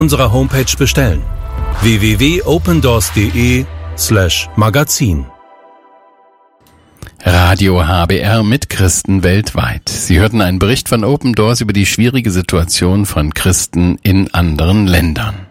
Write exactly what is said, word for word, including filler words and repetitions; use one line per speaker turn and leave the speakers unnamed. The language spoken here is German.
unserer Homepage bestellen. w w w punkt opendoors punkt de slash magazin.
Radio H B R mit Christen weltweit. Sie hörten einen Bericht von Open Doors über die schwierige Situation von Christen in anderen Ländern.